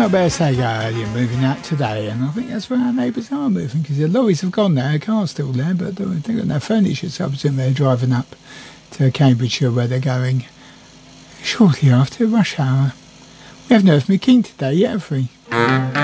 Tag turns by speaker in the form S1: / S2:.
S1: I better say you're moving out today, and I think that's where our neighbours are moving, because the lorries have gone now, the car's still there, but they've got no furniture, so I presume they're driving up to Cambridgeshire where they're going shortly after rush hour. We haven't heard from the King today yet, have we?